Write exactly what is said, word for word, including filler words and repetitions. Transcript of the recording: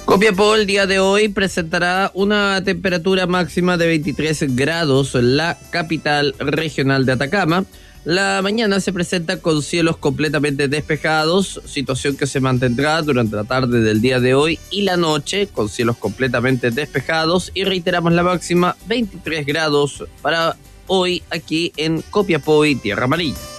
Copiapó el día de hoy presentará una temperatura máxima de veintitrés grados en la capital regional de Atacama. La mañana se presenta con cielos completamente despejados, situación que se mantendrá durante la tarde del día de hoy y la noche con cielos completamente despejados, y reiteramos la máxima veintitrés grados para hoy aquí en Copiapó y Tierra Amarilla.